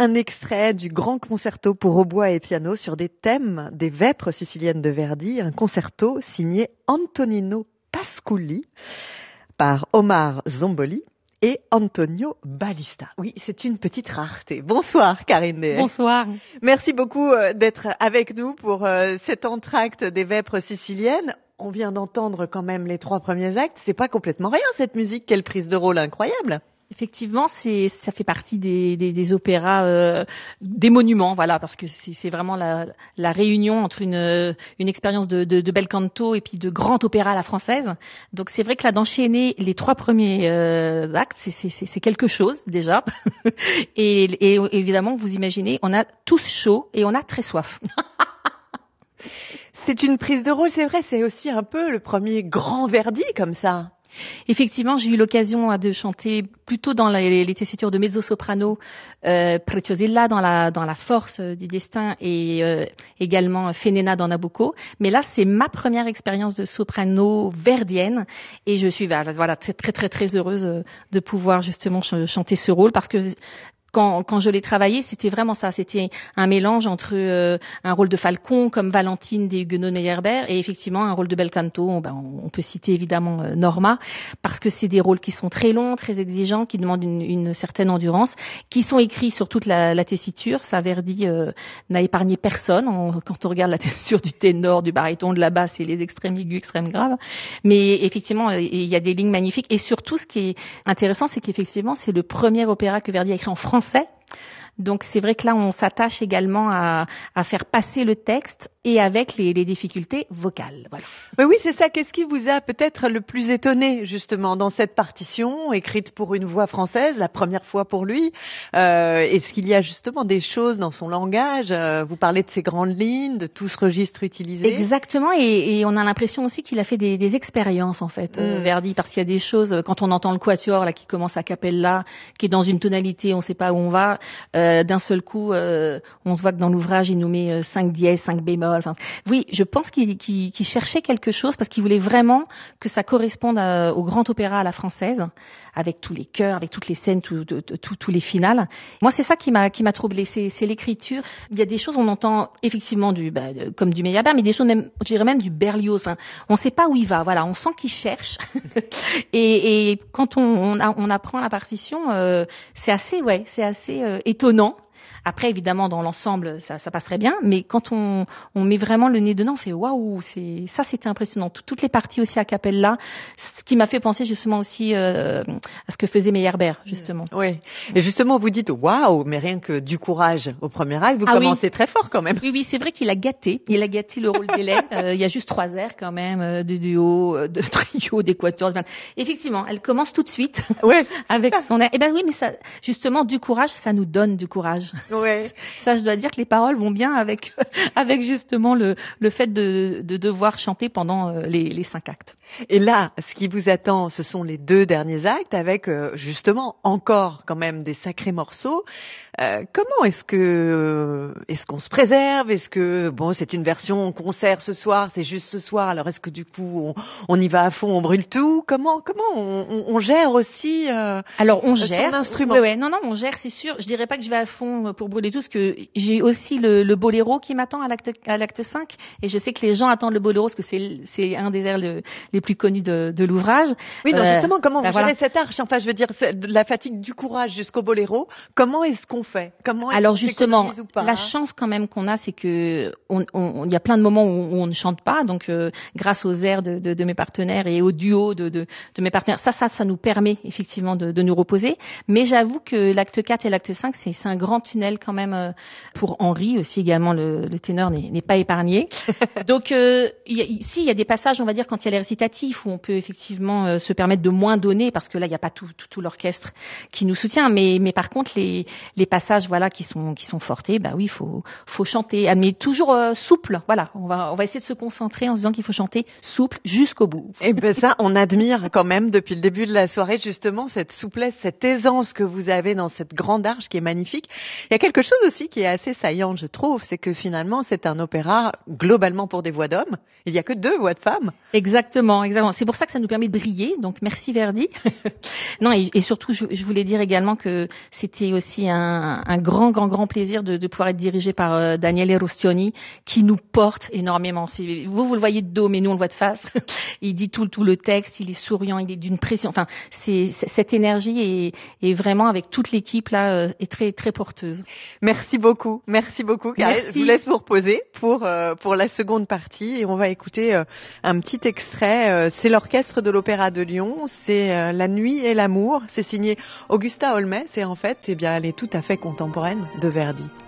un extrait du grand concerto pour hautbois et piano sur des thèmes des Vêpres siciliennes de Verdi, un concerto signé Antonino Pasculli par Omar Zomboli et Antonio Balista. Oui, c'est une petite rareté. Bonsoir Karine Dehaye. Bonsoir. Merci beaucoup d'être avec nous pour cet entracte des Vêpres siciliennes. On vient d'entendre quand même les 3 premiers actes. C'est pas complètement rien cette musique. Quelle prise de rôle incroyable. Effectivement, ça fait partie des opéras, des monuments, voilà, parce que c'est vraiment la réunion entre une expérience de bel canto et puis de grand opéra à la française. Donc c'est vrai que là d'enchaîner les 3 premiers actes, c'est quelque chose déjà. et évidemment, vous imaginez, on a tous chaud et on a très soif. C'est une prise de rôle, c'est vrai, c'est aussi un peu le premier grand Verdi comme ça. Effectivement, j'ai eu l'occasion de chanter plutôt dans les tessitures de mezzo-soprano, Preciosilla dans la force du destin et également Fenena dans Nabucco. Mais là, c'est ma première expérience de soprano verdienne et je suis voilà très très très très heureuse de pouvoir justement chanter ce rôle parce que quand je l'ai travaillé, c'était vraiment ça. C'était un mélange entre un rôle de Falcon comme Valentine des Huguenots de Meyerbeer et effectivement un rôle de bel canto. On peut citer évidemment Norma parce que c'est des rôles qui sont très longs, très exigeants, qui demandent une certaine endurance, qui sont écrits sur toute la tessiture. Ça, Verdi n'a épargné personne. Quand on regarde la tessiture du ténor, du baryton, de la basse et les extrêmes aigus, extrêmes graves. Mais effectivement, il y a des lignes magnifiques. Et surtout, ce qui est intéressant, c'est qu'effectivement, c'est le premier opéra que Verdi a écrit en français. Donc c'est vrai que là on s'attache également à faire passer le texte et avec les difficultés vocales. Voilà. Oui, c'est ça. Qu'est-ce qui vous a peut-être le plus étonné justement dans cette partition écrite pour une voix française, la première fois pour lui? Est-ce qu'il y a justement des choses dans son langage? Vous parlez de ces grandes lignes, de tout ce registre utilisé. Exactement, et on a l'impression aussi qu'il a fait des expériences en fait, Verdi, parce qu'il y a des choses quand on entend le quatuor là qui commence à cappella, qui est dans une tonalité, on ne sait pas où on va. D'un seul coup, on se voit que dans l'ouvrage il nous met 5 dièses, 5 bémols. Enfin, oui, je pense qu'il cherchait quelque chose parce qu'il voulait vraiment que ça corresponde au grand opéra à la française, avec tous les chœurs, avec toutes les scènes, tous les finales. Moi, c'est ça qui m'a troublée, c'est l'écriture. Il y a des choses, on entend effectivement comme du Meyerbeer, mais des choses même, je dirais même du Berlioz. Enfin, on ne sait pas où il va. Voilà, on sent qu'il cherche. et quand on apprend la partition, c'est assez étonnant. Après, évidemment, dans l'ensemble, ça passerait bien, mais quand on met vraiment le nez dedans, on fait waouh, c'était impressionnant. Toutes les parties aussi a cappella, ce qui m'a fait penser justement aussi à ce que faisait Meyerbeer, justement. Oui. Et justement, vous dites waouh, mais rien que du courage au premier acte, vous commencez très fort quand même. Oui, c'est vrai qu'il a gâté. Il a gâté le rôle d'Hélène. Il y a juste 3 airs quand même, de duo, de trio, d'équateur. Enfin, effectivement, elle commence tout de suite avec son air. Eh ben oui, mais ça, justement, du courage, ça nous donne du courage. Ouais. Ça, je dois dire que les paroles vont bien avec justement le fait de devoir chanter pendant les 5 actes. Et là, ce qui vous attend, ce sont les 2 derniers actes avec justement encore quand même des sacrés morceaux. Comment est-ce qu'on se préserve? Est-ce que c'est une version concert ce soir, c'est juste ce soir. Alors est-ce que du coup on y va à fond, on brûle tout? Comment on gère aussi Alors on gère son instrument? Ouais, non, on gère, c'est sûr. Je dirais pas que je vais à fond pour brûler tout, parce que j'ai aussi le boléro qui m'attend à l'acte 5, et je sais que les gens attendent le boléro parce que c'est un des airs les plus connus de l'ouvrage. Oui, donc justement, comment vous gérez cette arche? Enfin, je veux dire, la fatigue du courage jusqu'au boléro. Comment est-ce qu'on fait? Alors justement, la chance quand même qu'on a, c'est que il y a plein de moments où on ne chante pas, donc grâce aux airs de mes partenaires et au duo de mes partenaires, ça nous permet effectivement de nous reposer. Mais j'avoue que l'acte 4 et l'acte 5, c'est un grand tunnel quand même pour Henri aussi également, le ténor n'est pas épargné. Donc il y a des passages, on va dire, quand il y a les récitatifs où on peut effectivement se permettre de moins donner, parce que là il n'y a pas tout l'orchestre qui nous soutient, mais par contre les passages qui sont fortés, oui, faut chanter, mais toujours souple. Voilà, on va essayer de se concentrer en se disant qu'il faut chanter souple jusqu'au bout. Et ça, on admire quand même depuis le début de la soirée justement cette souplesse, cette aisance que vous avez dans cette grande arche qui est magnifique. Il y a quelque chose aussi qui est assez saillant, je trouve, c'est que finalement c'est un opéra globalement pour des voix d'hommes. Il n'y a que 2 voix de femmes. Exactement. C'est pour ça que ça nous permet de briller. Donc merci Verdi. Non, et surtout je voulais dire également que c'était aussi un un grand plaisir de pouvoir être dirigé par Daniele Rustioni, qui nous porte énormément. Vous le voyez de dos, mais nous on le voit de face. Il dit tout le texte, il est souriant, il est d'une pression. Enfin, cette énergie est vraiment avec toute l'équipe là est très porteuse. Merci beaucoup, Karel. Je vous laisse vous reposer pour la seconde partie et on va écouter un petit extrait. C'est l'orchestre de l'Opéra de Lyon, c'est La Nuit et l'amour. C'est signé Augusta Holmès et en fait, elle est tout à fait contemporaine de Verdi.